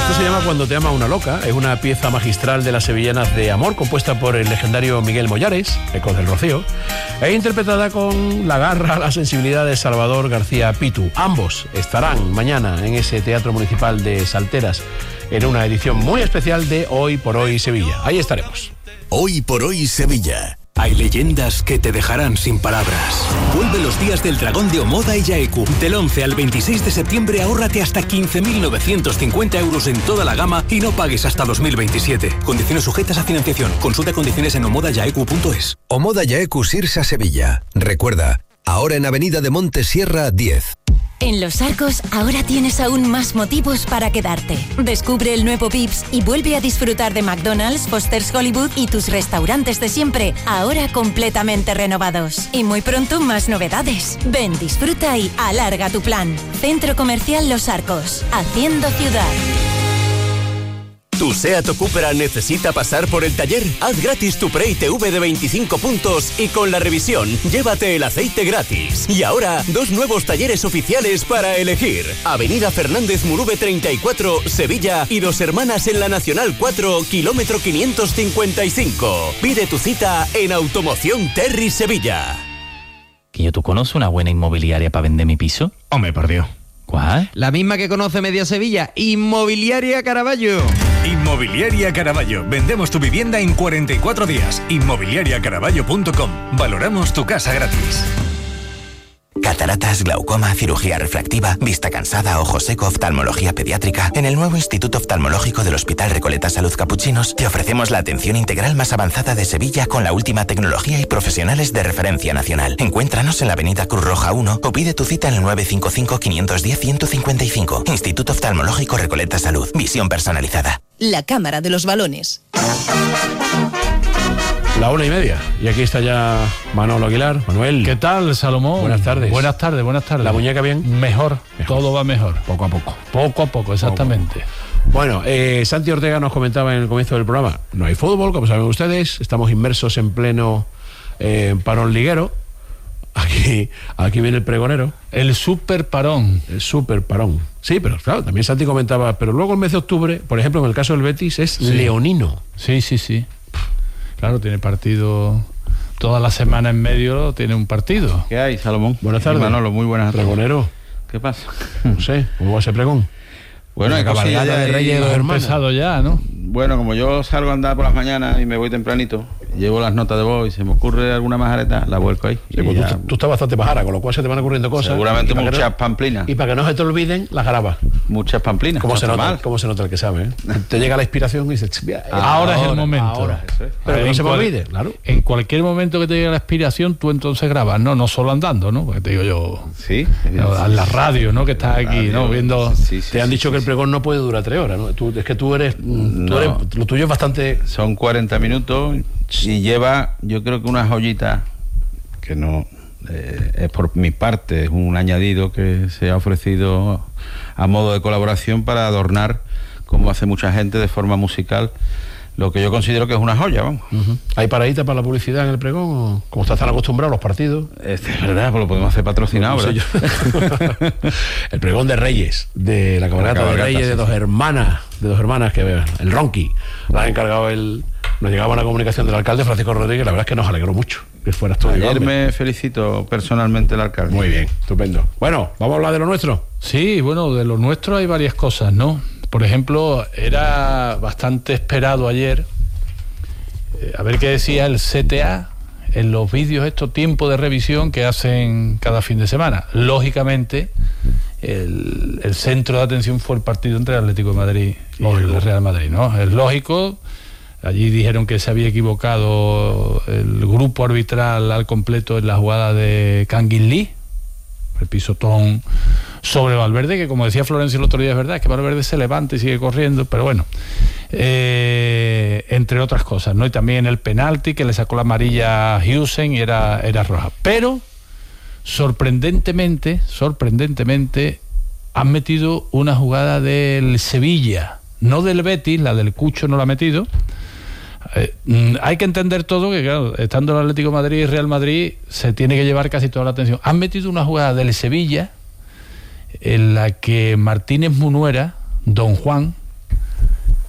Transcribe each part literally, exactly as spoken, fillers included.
Esto se llama Cuando te ama una loca. Es una pieza magistral de las sevillanas de amor, compuesta por el legendario Miguel Mollares, Ecos del Rocío, e interpretada con la garra, la sensibilidad de Salvador García Pitu. Ambos estarán mañana en ese Teatro Municipal de Salteras en una edición muy especial de Hoy por Hoy Sevilla. Ahí estaremos. Hoy por Hoy Sevilla. Hay leyendas que te dejarán sin palabras. Vuelve los días del Dragón de Omoda y Yaeku. Del once al veintiséis de septiembre ahórrate hasta quince mil novecientos cincuenta euros en toda la gama y no pagues hasta dos mil veintisiete. Condiciones sujetas a financiación. Consulta condiciones en omoda yaeku punto es. Omoda Yaeku Sirsa Sevilla. Recuerda, ahora en Avenida de Montes Sierra diez. En Los Arcos ahora tienes aún más motivos para quedarte. Descubre el nuevo Vips y vuelve a disfrutar de McDonald's, Foster's Hollywood y tus restaurantes de siempre, ahora completamente renovados. Y muy pronto más novedades. Ven, disfruta y alarga tu plan. Centro Comercial Los Arcos, haciendo ciudad. ¿Tu SEAT o Cupra necesita pasar por el taller? Haz gratis tu Pre I T V de veinticinco puntos y con la revisión llévate el aceite gratis. Y ahora, dos nuevos talleres oficiales para elegir. Avenida Fernández Murube treinta y cuatro, Sevilla, y Dos Hermanas en la Nacional cuatro, kilómetro quinientos cincuenta y cinco. Pide tu cita en Automoción Terry Sevilla. ¿Y tú conoces una buena inmobiliaria para vender mi piso? Hombre, por Dios. ¿Cuál? La misma que conoce media Sevilla, Inmobiliaria Caraballo. Inmobiliaria Caraballo. Vendemos tu vivienda en cuarenta y cuatro días. inmobiliaria caraballo punto com. Valoramos tu casa gratis. Cataratas, glaucoma, cirugía refractiva, vista cansada, ojo seco, oftalmología pediátrica. En el nuevo Instituto Oftalmológico del Hospital Recoleta Salud Capuchinos te ofrecemos la atención integral más avanzada de Sevilla con la última tecnología y profesionales de referencia nacional. Encuéntranos en la avenida Cruz Roja uno o pide tu cita en el nueve cinco cinco, cinco uno cero, uno cinco cinco. Instituto Oftalmológico Recoleta Salud. Visión personalizada. La Cámara de los Balones. La una y media. Y aquí está ya Manolo Aguilar. Manuel. ¿Qué tal, Salomón? Buenas tardes. Buenas tardes, buenas tardes. ¿La muñeca bien? Mejor. Mejor. Todo va mejor. Poco a poco. Poco a poco, exactamente. Poco a poco. Bueno, eh, Santi Ortega nos comentaba en el comienzo del programa, no hay fútbol, como saben ustedes, estamos inmersos en pleno eh, parón liguero. Aquí, aquí viene el pregonero. El super parón. El super parón. Sí, pero claro, también Santi comentaba, pero luego el mes de octubre, por ejemplo, en el caso del Betis, es sí. leonino. Sí, sí, sí. Claro, tiene partido toda la semana en medio, tiene un partido. ¿Qué hay, Salomón? Buenas tardes. Manolo, muy buenas tardes. Pregonero. ¿Qué pasa? No sé, ¿cómo va ese pregón? Bueno, hay cabalgata de Reyes de dos Hermanas. Empezado ya, ¿no? Bueno, como yo salgo a andar por las mañanas y me voy tempranito, llevo las notas de voz y se me ocurre alguna majareta, la vuelco ahí. Sí, pues tú, tú estás bastante pajara, con lo cual se te van ocurriendo cosas. Seguramente muchas no, pamplinas. Y para que no se te olviden, las grabas. Muchas pamplinas. ¿Cómo, no se nota, ¿Cómo se nota el que sabe? ¿eh? Te llega la inspiración y dices, ahora, ahora es el momento. Ahora. Pero ver, que no se me olvide, claro. En cualquier momento que te llegue la inspiración, tú entonces grabas, no, no solo andando, ¿no? Porque te digo yo. Sí. A la radio, ¿no? Que estás aquí, radio, ¿no? Viendo. Sí, sí, te han sí, dicho sí, que el sí. pregón no puede durar tres horas, ¿no? Tú, es que tú eres, no. tú eres. Lo tuyo es bastante. Son cuarenta minutos y lleva, yo creo que una joyita que no. Eh, es por mi parte, es un añadido que se ha ofrecido a modo de colaboración para adornar, como hace mucha gente, de forma musical, lo que yo considero que es una joya, vamos. Uh-huh. ¿Hay paradita para la publicidad en el pregón? ¿O como estás tan acostumbrado a los partidos? Es verdad, pues lo podemos hacer patrocinado, no, no sé yo. El pregón de Reyes, de la cabalgata, la cabalgata de Reyes, sí, de dos sí. hermanas, de dos hermanas que el Ronqui, la ha encargado el... Nos llegaba una comunicación del alcalde Francisco Rodríguez, la verdad es que nos alegró mucho que fueras tú. Ayer me felicito personalmente el alcalde. Muy bien, estupendo. Bueno, ¿vamos a hablar de lo nuestro? Sí, bueno, de lo nuestro hay varias cosas, ¿no? Por ejemplo, era bastante esperado ayer, eh, a ver qué decía el C T A en los vídeos estos tiempo de revisión que hacen cada fin de semana. Lógicamente, el, el centro de atención fue el partido entre el Atlético de Madrid y lógico. el Real Madrid, ¿no? Es lógico. Allí dijeron que se había equivocado el grupo arbitral al completo en la jugada de Kangin Lee, el pisotón sobre Valverde, que como decía Florencio el otro día, es verdad, es que Valverde se levanta y sigue corriendo, pero bueno, eh, entre otras cosas, ¿no? Y también el penalti que le sacó la amarilla a Hussein y era, era roja. Pero, sorprendentemente, sorprendentemente, han metido una jugada del Sevilla, no del Betis, la del Cucho no la ha metido. Eh, hay que entender todo, que claro, estando el Atlético de Madrid y Real Madrid se tiene que llevar casi toda la atención. Han metido una jugada del Sevilla en la que Martínez Munuera, Don Juan,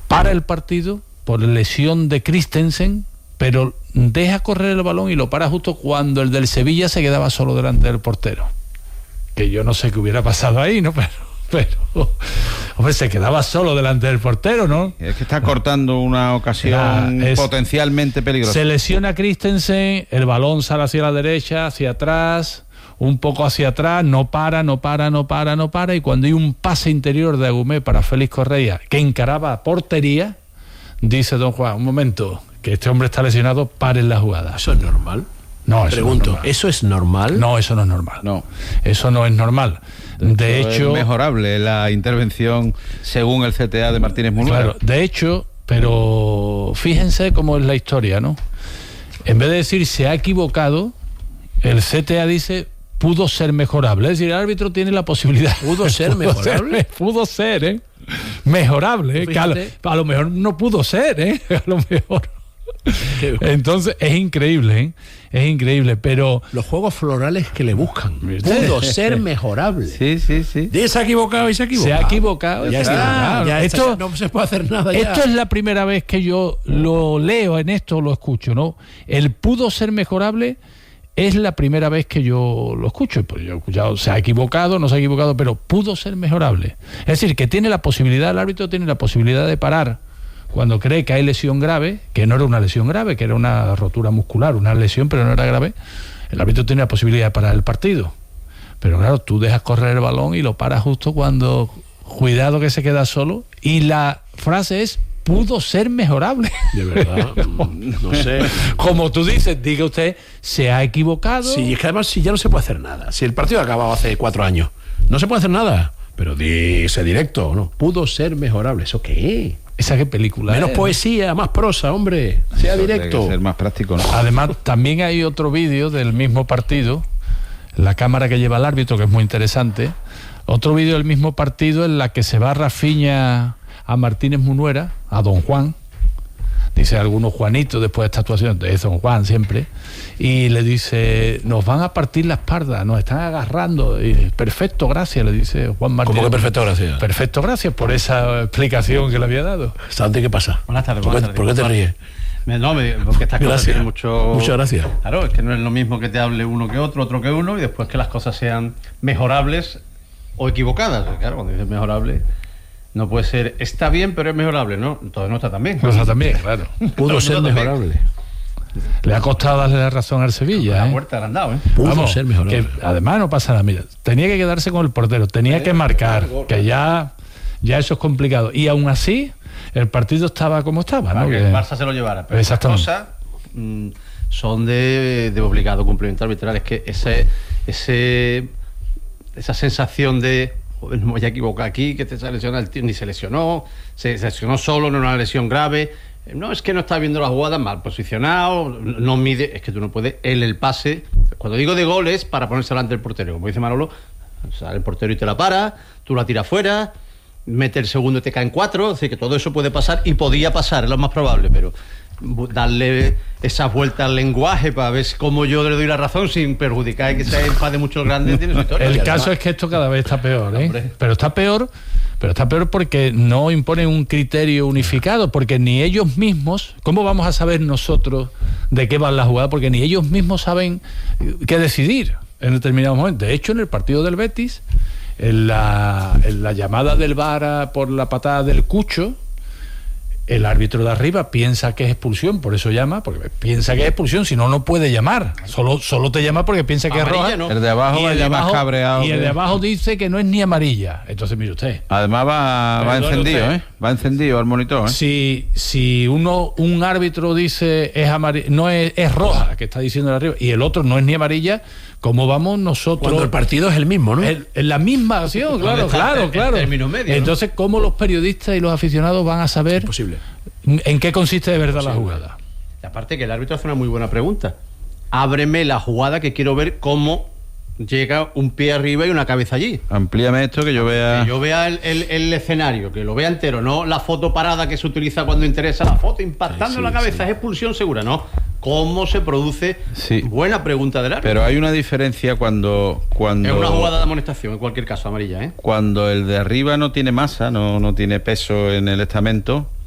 para el partido por lesión de Christensen, pero deja correr el balón y lo para justo cuando el del Sevilla se quedaba solo delante del portero. Que yo no sé qué hubiera pasado ahí, ¿no? Pero, pero hombre, se quedaba solo delante del portero, ¿no? Es que está cortando una ocasión es, potencialmente peligrosa. Se lesiona Christensen, el balón sale hacia la derecha, hacia atrás, un poco hacia atrás, no para, no para, no para, no para, y cuando hay un pase interior de Agumé para Félix Correa, que encaraba portería, dice don Juan, un momento, que este hombre está lesionado, paren la jugada. ¿Eso es normal? No, eso Pregunto, no es normal. ¿eso es normal? No, eso no es normal. No. Eso no es normal. De, de hecho... Es mejorable la intervención según el C T A de Martínez Munuera. Claro, de hecho, pero fíjense cómo es la historia, ¿no? En vez de decir se ha equivocado, el C T A dice pudo ser mejorable. Es decir, el árbitro tiene la posibilidad. ¿Pudo ser pudo mejorable? Ser, pudo ser, ¿eh? Mejorable, ¿eh? Que a, lo, a lo mejor no pudo ser, ¿eh? A lo mejor... Entonces es increíble, ¿eh? Es increíble, pero los juegos florales que le buscan pudo ser mejorable. Sí, sí, sí. Y se ha equivocado y se ha equivocado. Se ha equivocado. Ya, está, ya esto, está, no se puede hacer nada ya. Esto es la primera vez que yo lo leo en esto, lo escucho, ¿no? El pudo ser mejorable es la primera vez que yo lo escucho. Pues yo he escuchado, se ha equivocado, no se ha equivocado, pero pudo ser mejorable. Es decir, que tiene la posibilidad, el árbitro tiene la posibilidad de parar cuando cree que hay lesión grave, que no era una lesión grave, que era una rotura muscular, una lesión, pero no era grave. El árbitro tiene la posibilidad de parar el partido. Pero claro, tú dejas correr el balón y lo paras justo cuando, cuidado que se queda solo, y la frase es pudo ser mejorable. De verdad, no sé. Como tú dices, diga usted, se ha equivocado. Sí, es que además si ya no se puede hacer nada. Si el partido ha acabado hace cuatro años, no se puede hacer nada. Pero dice directo, ¿no? Pudo ser mejorable. ¿Eso qué? ¿Esa qué película Menos es? poesía, más prosa, hombre. Sea Eso directo. tiene que ser más práctico, ¿no? Además, también hay otro vídeo del mismo partido, la cámara que lleva el árbitro, que es muy interesante. Otro vídeo del mismo partido en la que se va Rafinha a Martínez Munuera, a don Juan, dice algunos Juanitos después de esta actuación, es don Juan siempre, y le dice, nos van a partir la espalda, nos están agarrando, y perfecto, gracias, le dice Juan Martínez. ¿Cómo que perfecto, gracias? Perfecto, gracias por esa explicación que le había dado. Santi, ¿qué pasa? Buenas tardes. ¿Por, buenas qué, tardes. ¿por qué te ríes? No, me, porque estas cosas tienen mucho... Muchas gracias. Claro, es que no es lo mismo que te hable uno que otro, otro que uno, y después que las cosas sean mejorables o equivocadas. Claro, cuando dices mejorable, no puede ser, está bien, pero es mejorable, ¿no? Entonces no está tan bien. No está tan bien, claro. Pudo No, ser no está mejorable. Le ha costado darle la razón al Sevilla. La ¿eh? puerta le han dado, ¿eh? Pudo Vamos, ser mejorable. que además no pasa nada. Mira, tenía que quedarse con el portero, tenía que marcar, que ya, ya eso es complicado. Y aún así, el partido estaba como estaba, Para ¿no? que Que- el Barça se lo llevara. Pero estas Exactamente. cosas mm, son de, de obligado cumplimiento arbitral. Es que ese, ese, esa sensación de joder, no me voy a equivocar aquí, que te se lesiona el tío, ni se lesionó, se, se lesionó solo, no era una lesión grave. No, es que no está viendo la jugada, mal posicionado, no mide, es que tú no puedes, él el pase. Cuando digo de gol es para ponerse delante del portero, como dice Manolo, sale el portero y te la para, tú la tiras fuera, mete el segundo y te caen cuatro, es decir, que todo eso puede pasar y podía pasar, es lo más probable, pero darle esa vuelta al lenguaje para ver cómo yo le doy la razón sin perjudicar que se enfade mucho el grande tiene su historia. El Y caso además, es que esto cada vez está peor, ¿eh? Hombre. Pero está peor, pero está peor porque no imponen un criterio unificado, porque ni ellos mismos, ¿cómo vamos a saber nosotros de qué va la jugada? Porque ni ellos mismos saben qué decidir en determinados momentos. De hecho, en el partido del Betis, en la, en la llamada del V A R por la patada del Cucho, el árbitro de arriba piensa que es expulsión, por eso llama, porque piensa que es expulsión, si no, no puede llamar. Solo, solo te llama porque piensa que Amarilla, es roja. ¿no? El de abajo Y va el de ya más abajo- cabreado. Y el que- de abajo dice que no es ni amarilla. Entonces, mire usted. Además va, va Perdone encendido, usted. ¿eh? Va encendido el monitor, ¿eh? Si, si uno, un árbitro dice es amarilla, no es, es roja, que está diciendo de arriba, y el otro no es ni amarilla, ¿cómo vamos nosotros? Cuando el partido es el mismo, ¿no? En, en la misma acción, claro, está claro, el- claro. el término medio, ¿no? Entonces, ¿cómo los periodistas y los aficionados van a saber Posible. en qué consiste de verdad la jugada? y aparte que el árbitro hace una muy buena pregunta. Ábreme la jugada que quiero ver cómo llega un pie arriba y una cabeza allí. Amplíame esto que yo vea. Que yo vea el, el- el escenario, que lo vea entero, no la foto parada que se utiliza cuando interesa la foto, impactando Ay, sí, en la cabeza, sí. es expulsión segura, ¿no? ¿Cómo se produce? Sí. Buena pregunta del árbitro. Pero hay una diferencia cuando. cuando Es una jugada de amonestación, en cualquier caso, amarilla, ¿eh? Cuando el de arriba no tiene masa, no, no tiene peso en el estamento,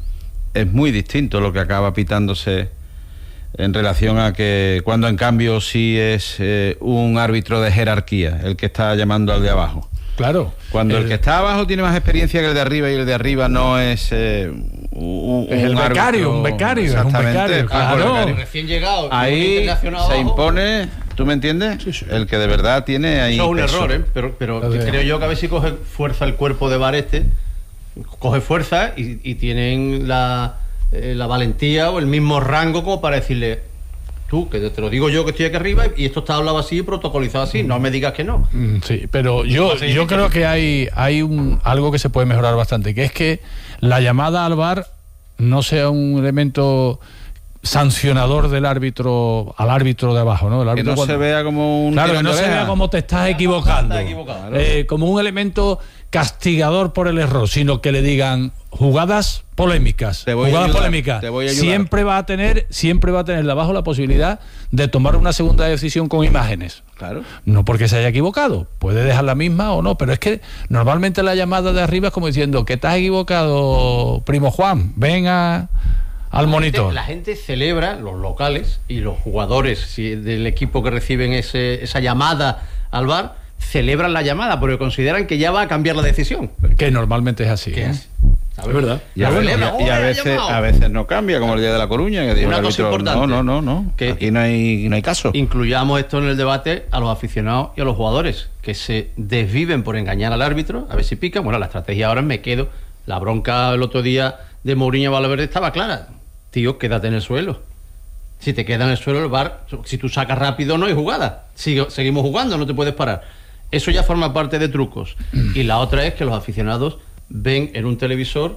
es muy distinto lo que acaba pitándose en relación a que cuando en cambio sí es eh, un árbitro de jerarquía el que está llamando al de abajo. Claro. Cuando el, el que está abajo tiene más experiencia que el de arriba y el de arriba no es eh, un, es el un becario, árbitro, un becario, exactamente, un becario, claro. Becario. Recién llegado. Ahí se impone, ¿tú me entiendes? Sí, sí. El que de verdad tiene ahí. Eso es un peso. error, ¿eh? Pero, pero creo yo que a ver si coge fuerza el cuerpo de V A R este, coge fuerza y, y tienen la, eh, la valentía o el mismo rango como para decirle: tú, que te lo digo yo que estoy aquí arriba y esto está hablado así, protocolizado así, no me digas que no. Sí, pero yo, yo creo que hay, hay un, algo que se puede mejorar bastante, que es que la llamada al V A R no sea un elemento sancionador del árbitro al árbitro de abajo, ¿no? El árbitro que no cuando, se vea como un claro, que no se oreja. vea como te estás equivocando, Está equivocado, eh, como un elemento castigador por el error, sino que le digan jugadas polémicas, Te voy a jugadas ayudar, polémicas. te voy a ayudar. Siempre va a tener, siempre va a tener de abajo la posibilidad de tomar una segunda decisión con imágenes. Claro. No porque se haya equivocado, puede dejar la misma o no, pero es que normalmente la llamada de arriba es como diciendo que te has equivocado, primo Juan, ven a, al la monitor. Gente, la gente celebra, los locales y los jugadores si, del equipo que reciben ese, esa llamada al V A R, celebran la llamada porque consideran que ya va a cambiar la decisión. Que normalmente es así. ¿eh? Es? Es verdad. Y a, La veces, celebra, y a ¡oh, veces, me ha llamado! a veces no cambia, como el día de La Coruña, que dijo Una el cosa árbitro, importante, no, no, no, no, que aquí no hay, no hay caso. Incluyamos esto en el debate a los aficionados y a los jugadores, que se desviven por engañar al árbitro, a ver si pica. Bueno, la estrategia ahora es me quedo. La bronca el otro día de Mourinho Valverde estaba clara. Tío, quédate en el suelo. Si te quedas en el suelo, el V A R, si tú sacas rápido, no hay jugada. Sigue, seguimos jugando, no te puedes parar. Eso ya forma parte de trucos. Y la otra es que los aficionados ven en un televisor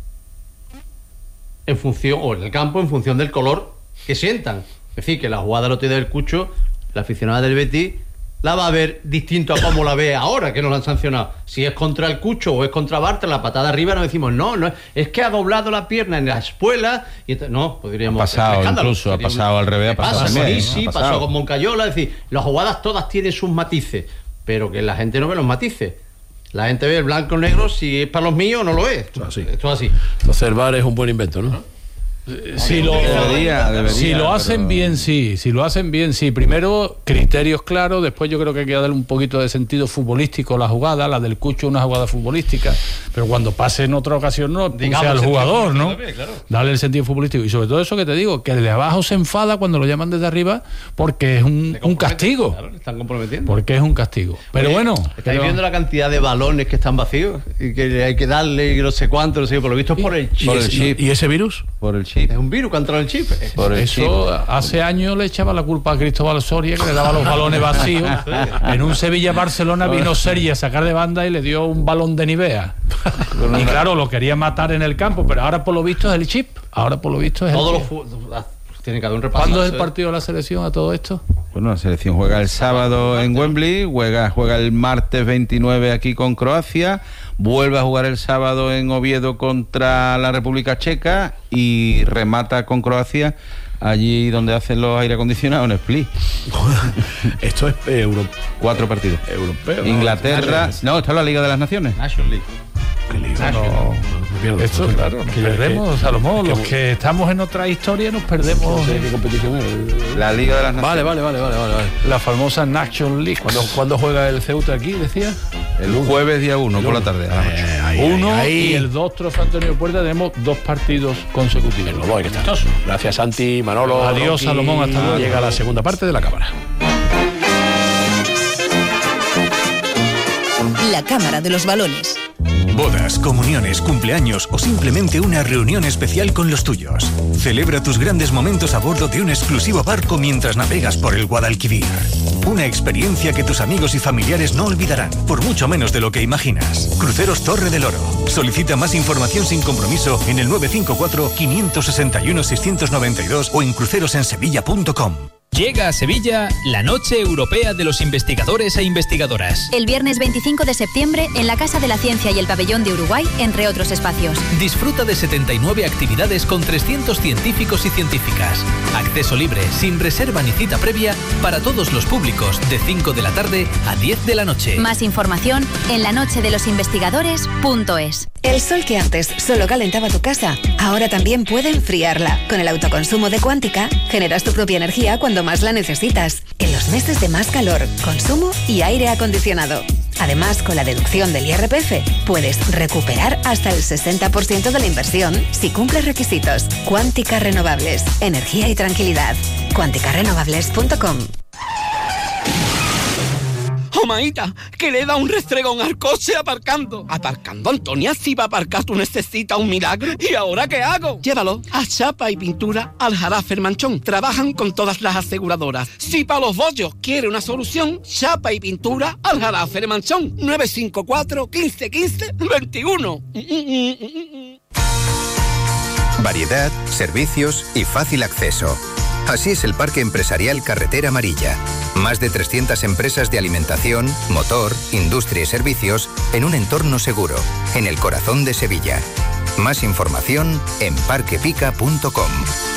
en función, o en el campo, en función del color que sientan. Es decir, que la jugada lo tiene del Cucho, la aficionada del Betis la va a ver distinto a como la ve ahora, que nos la han sancionado. Si es contra el Cucho o es contra Bartra, la patada arriba, nos decimos, no, no, es que ha doblado la pierna en la espuela, y entonces, no, podríamos... Ha pasado, escándalo. incluso, ha pasado al revés, ha pasado Pasa, también, sí, sí, ha pasó pasado. con Moncayola, es decir, las jugadas todas tienen sus matices, pero que la gente no ve los matices. La gente ve el blanco o negro, si es para los míos o no lo es. Esto, así. esto es así. Entonces el V A R es un buen invento, ¿no? Si lo, Debería, debería, si lo hacen pero- bien, sí. Si lo hacen bien, sí. Primero, criterios claros. Después, yo creo que hay que darle un poquito de sentido futbolístico a la jugada. La del Cucho, una jugada futbolística. Pero cuando pase en otra ocasión, no puse Digamos al el jugador, sentido ¿no? también, claro. Darle el sentido futbolístico. Y sobre todo eso que te digo, que el de abajo se enfada cuando lo llaman desde arriba porque es un, un castigo. Claro, le están comprometiendo. Porque es un castigo. Pero Oye, bueno. ¿estáis pero- viendo la cantidad de balones que están vacíos? Y que hay que darle y no sé cuánto, no sé qué. Por lo visto es por el chip. Por el chip. ¿Y ese virus? Por el chip. Es un virus que ha entrado en el chip. Por el Eso chip. hace años le echaba la culpa a Cristóbal Soria, que le daba los balones vacíos. En un Sevilla-Barcelona vino Sergi a sacar de banda y le dio un balón de Nivea. Y claro, lo quería matar en el campo, pero ahora por lo visto es el chip. Ahora por lo visto es el Todos los chip. fu- tienen que dar un repaso. ¿Cuándo es el partido de la selección a todo esto? Bueno, la selección juega el sábado en Wembley, juega, juega el martes veintinueve aquí con Croacia, vuelve a jugar el sábado en Oviedo contra la República Checa y remata con Croacia allí donde hacen los aire acondicionados, en Split. Esto es eh, Euro- Cuatro partidos. europeo. ¿no? Inglaterra, no, está en la Liga de las Naciones. National League. Qué lío. National. No, me pierdo. Esto, claro, nos perdemos, Salomón. Los que estamos en otra historia nos perdemos No sé qué competición es. La Liga de las Naciones. Vale, vale, vale, vale, vale. vale. la famosa National League. ¿Cuándo, ¿Cuándo juega el Ceuta aquí, decía? El jueves día uno por la tarde. a las ocho. Eh, ahí, Uno ahí, ahí. y el dos, Trofeo Antonio Puerta, tenemos dos partidos consecutivos. Lo voy, que está. Gracias, Santi, Manolo. Adiós, Rocky. Salomón, hasta luego. Llega la segunda parte de la cámara. La Cámara de los Balones. Bodas, comuniones, cumpleaños o simplemente una reunión especial con los tuyos. Celebra tus grandes momentos a bordo de un exclusivo barco mientras navegas por el Guadalquivir. Una experiencia que tus amigos y familiares no olvidarán, por mucho menos de lo que imaginas. Cruceros Torre del Oro. Solicita más información sin compromiso en el nueve cinco cuatro, cinco seis uno, seis nueve dos o en crucerosensevilla punto com. Llega a Sevilla la Noche Europea de los Investigadores e Investigadoras. El viernes veinticinco de septiembre en la Casa de la Ciencia y el Pabellón de Uruguay, entre otros espacios. Disfruta de setenta y nueve actividades con trescientos científicos y científicas. Acceso libre, sin reserva ni cita previa, para todos los públicos, de cinco de la tarde a diez de la noche. Más información en la noche de los investigadores punto es. El sol que antes solo calentaba tu casa, ahora también puede enfriarla. Con el autoconsumo de Cuántica, generas tu propia energía cuando más la necesitas. En los meses de más calor, consumo y aire acondicionado. Además, con la deducción del I R P F, puedes recuperar hasta el sesenta por ciento de la inversión si cumples requisitos. Cuántica Renovables. Energía y tranquilidad. cuántica renovables punto com. ¡Oh, maíta! Que le da un restregón al coche aparcando. Aparcando, Antonia, si va a aparcar tú necesitas un milagro. ¿Y ahora qué hago? Llévalo a Chapa y Pintura Aljarafe Manchón. Trabajan con todas las aseguradoras. Si para los bollos quiere una solución, Chapa y Pintura Aljarafe Manchón. nueve cinco cuatro, quince, quince, veintiuno. Variedad, servicios y fácil acceso. Así es el Parque Empresarial Carretera Amarilla. Más de trescientas empresas de alimentación, motor, industria y servicios en un entorno seguro, en el corazón de Sevilla. Más información en parque pica punto com.